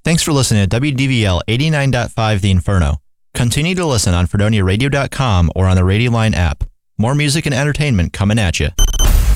Thanks for listening to WDVL 89.5 The Inferno. Continue to listen on FredoniaRadio.com or on the Radio Line app. More music and entertainment coming at you.